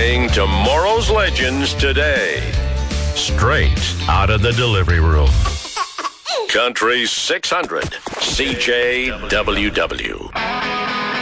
playing tomorrow's legends today. Straight out of the delivery room. Country 600, CJWW.